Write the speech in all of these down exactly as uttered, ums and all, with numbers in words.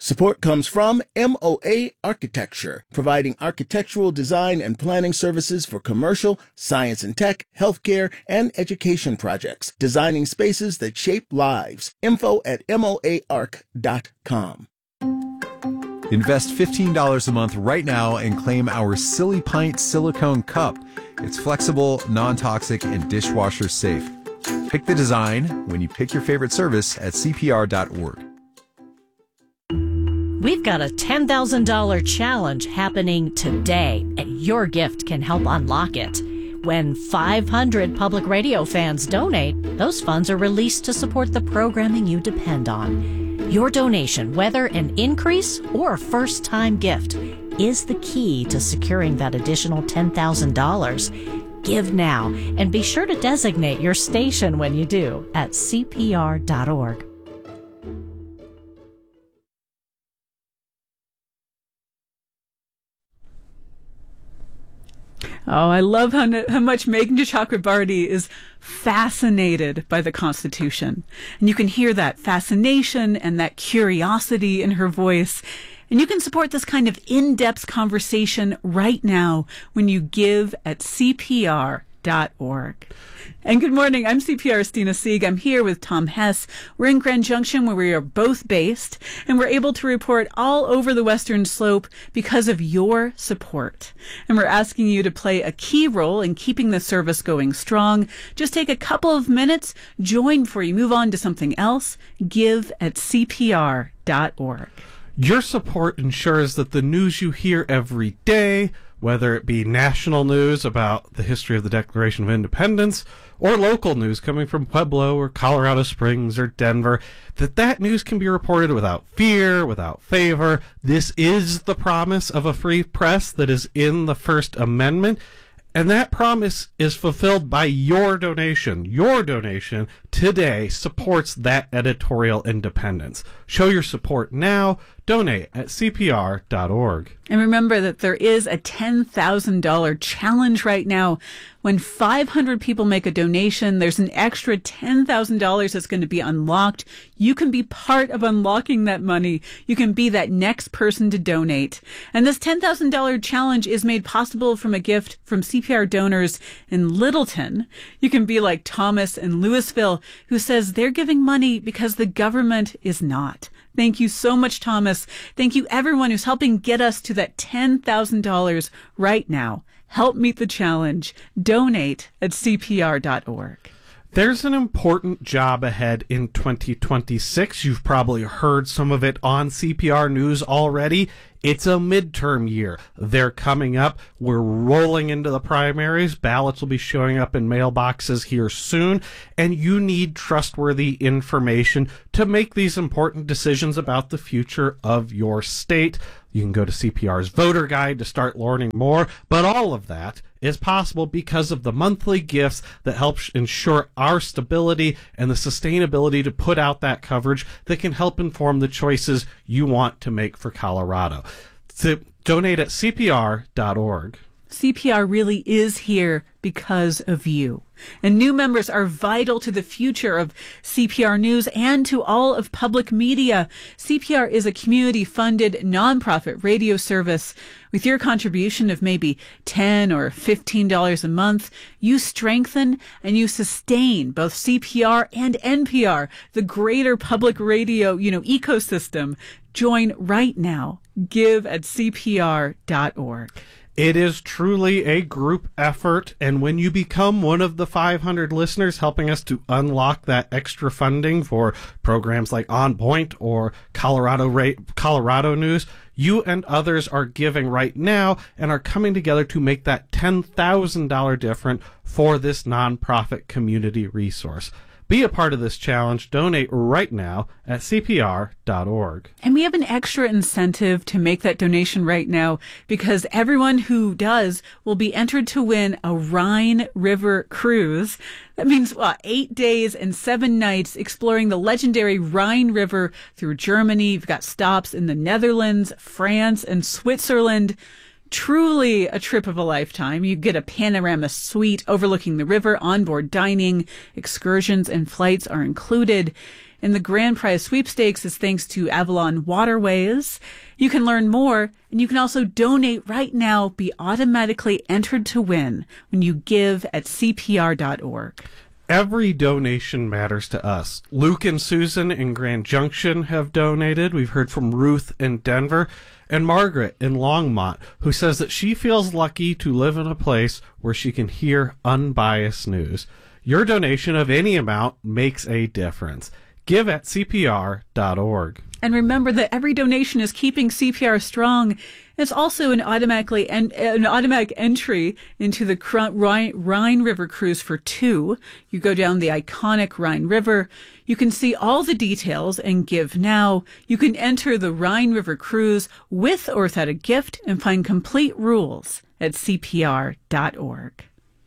Support comes from M O A Architecture, providing architectural design and planning services for commercial, science and tech, healthcare, and education projects, designing spaces that shape lives. Info at M O A arc dot com. Invest fifteen dollars a month right now and claim our Silly Pint silicone cup. It's flexible, non-toxic, and dishwasher safe. Pick the design when you pick your favorite service at C P R dot org. We've got a ten thousand dollars challenge happening today, and your gift can help unlock it. When five hundred public radio fans donate, those funds are released to support the programming you depend on. Your donation, whether an increase or a first-time gift, is the key to securing that additional ten thousand dollars. Give now, and be sure to designate your station when you do at C P R dot org. Oh, I love how, how much Meghan Chakrabarti is fascinated by the Constitution. And you can hear that fascination and that curiosity in her voice. And you can support this kind of in-depth conversation right now when you give at C P R dot org. And good morning. I'm C P R's Stina Sieg. I'm here with Tom Hess. We're in Grand Junction, where we are both based, and we're able to report all over the Western Slope because of your support. And we're asking you to play a key role in keeping the service going strong. Just take a couple of minutes, join before you move on to something else. Give at C P R dot org. Your support ensures that the news you hear every day, whether it be national news about the history of the Declaration of Independence or local news coming from Pueblo or Colorado Springs or Denver, that that news can be reported without fear, without favor. This is the promise of a free press that is in the First Amendment. And that promise is fulfilled by your donation. Your donation today supports that editorial independence. Show your support now. Donate at C P R dot org. And remember that there is a ten thousand dollars challenge right now. When five hundred people make a donation, there's an extra ten thousand dollars that's going to be unlocked. You can be part of unlocking that money. You can be that next person to donate. And this ten thousand dollars challenge is made possible from a gift from C P R donors in Littleton. You can be like Thomas in Louisville, who says they're giving money because the government is not. Thank you so much, Thomas. Thank you, everyone who's helping get us to that ten thousand dollars right now. Help meet the challenge. Donate at C P R dot org. There's an important job ahead in twenty twenty-six. You've probably heard some of it on C P R News already. It's a midterm year. They're coming up. We're rolling into the primaries. Ballots will be showing up in mailboxes here soon. And you need trustworthy information to make these important decisions about the future of your state. You can go to C P R's voter guide to start learning more. But all of that is possible because of the monthly gifts that help ensure our stability and the sustainability to put out that coverage that can help inform the choices you want to make for Colorado. So donate at C P R dot org. C P R really is here because of you. And new members are vital to the future of C P R News and to all of public media. C P R is a community-funded nonprofit radio service. With your contribution of maybe ten dollars or fifteen dollars a month, you strengthen and you sustain both C P R and N P R, the greater public radio, you know, ecosystem. Join right now. Give at C P R dot org. It is truly a group effort, and when you become one of the five hundred listeners helping us to unlock that extra funding for programs like On Point or Colorado Ra- Colorado News, you and others are giving right now and are coming together to make that ten thousand dollars difference for this nonprofit community resource. Be a part of this challenge. Donate right now at C P R dot org. And we have an extra incentive to make that donation right now because everyone who does will be entered to win a Rhine River cruise. That means what, eight days and seven nights exploring the legendary Rhine River through Germany. You've got stops in the Netherlands, France, and Switzerland. Truly a trip of a lifetime. You get a panorama suite overlooking the river, onboard dining, excursions and flights are included. And the grand prize sweepstakes is thanks to Avalon Waterways. You can learn more, and you can also donate right now, be automatically entered to win when you give at C P R dot org. Every donation matters to us. Luke and Susan in Grand Junction have donated. We've heard from Ruth in Denver and Margaret in Longmont, who says that she feels lucky to live in a place where she can hear unbiased news. Your donation of any amount makes a difference. Give at C P R dot org. And remember that every donation is keeping C P R strong. It's also an automatically en- an automatic entry into the Cr- Rhine, Rhine River Cruise for two. You go down the iconic Rhine River. You can see all the details and give now. You can enter the Rhine River Cruise with or without a gift and find complete rules at C P R dot org.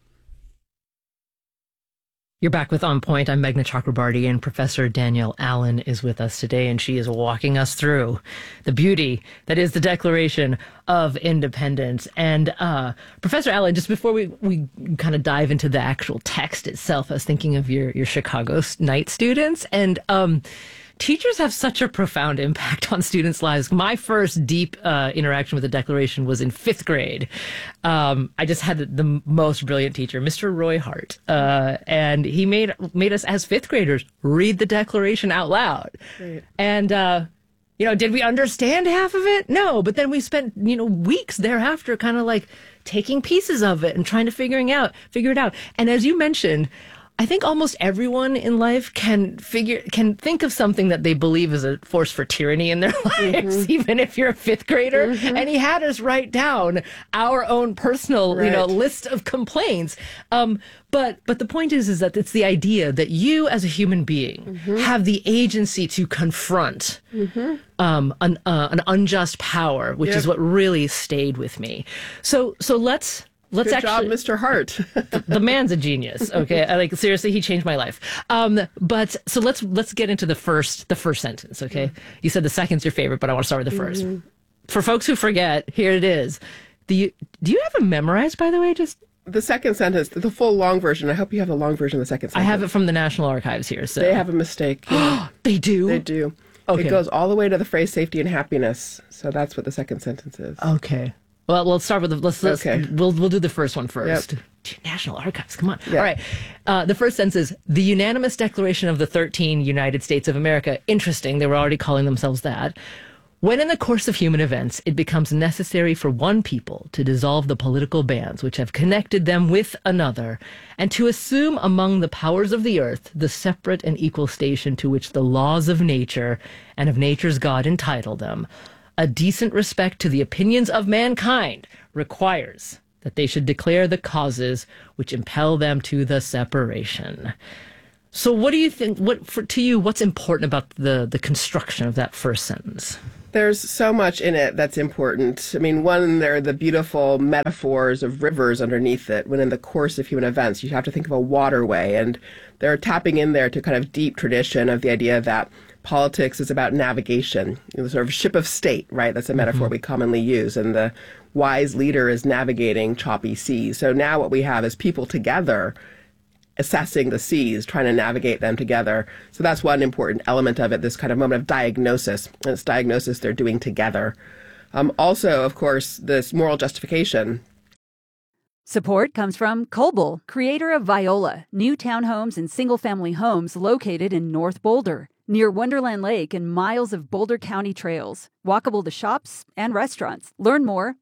You're back with On Point. I'm Meghna Chakrabarty, and Professor Danielle Allen is with us today, and she is walking us through the beauty that is the Declaration of Independence. And uh, Professor Allen, just before we, we kind of dive into the actual text itself, I was thinking of your, your Chicago night students, and um, teachers have such a profound impact on students' lives. My first deep uh, interaction with the Declaration was in fifth grade. Um, I just had the, the most brilliant teacher, Mister Roy Hart, uh, and he made made us as fifth graders read the Declaration out loud. Great. And uh, you know, did we understand half of it? No, but then we spent you know weeks thereafter, kind of like taking pieces of it and trying to figuring out figure it out. And as you mentioned, I think almost everyone in life can figure, can think of something that they believe is a force for tyranny in their lives, mm-hmm. even if you're a fifth grader. Mm-hmm. And he had us write down our own personal, right. you know, list of complaints. Um, but, but the point is, is that it's the idea that you as a human being mm-hmm. have the agency to confront mm-hmm. um, an, uh, an unjust power, which yep. is what really stayed with me. So, so let's, Let's Good actually, job, Mister Hart. the, the man's a genius. Okay, I, like seriously, he changed my life. Um, but so let's let's get into the first the first sentence. Okay, mm-hmm. You said the second's your favorite, but I want to start with the first. Mm-hmm. For folks who forget, here it is. Do you do you have it memorized? By the way, just the second sentence, the full long version. I hope you have the long version of the second sentence. I have it from the National Archives here. So they have a mistake. Yeah. They do. They do. Okay. It goes all the way to the phrase "safety and happiness." So that's what the second sentence is. Okay. Well, let's start with the, let's, let's okay. we'll we'll do the first one first. Yep. National Archives, come on. Yep. All right. Uh, the first sentence is the unanimous declaration of the thirteen United States of America. Interesting. They were already calling themselves that. When in the course of human events, it becomes necessary for one people to dissolve the political bands which have connected them with another, and to assume among the powers of the earth the separate and equal station to which the laws of nature and of nature's God entitle them, a decent respect to the opinions of mankind requires that they should declare the causes which impel them to the separation. So what do you think, what for to you, what's important about the, the construction of that first sentence? There's so much in it that's important. I mean, one, there are the beautiful metaphors of rivers underneath it, when in the course of human events, you have to think of a waterway, and they're tapping in there to kind of deep tradition of the idea that politics is about navigation, the sort of ship of state, right? That's a metaphor mm-hmm. we commonly use. And the wise leader is navigating choppy seas. So now what we have is people together assessing the seas, trying to navigate them together. So that's one important element of it, this kind of moment of diagnosis. And it's diagnosis they're doing together. Um, also, of course, this moral justification. Support comes from Coble, creator of Viola, new townhomes and single-family homes located in North Boulder, near Wonderland Lake and miles of Boulder County trails, walkable to shops and restaurants. Learn more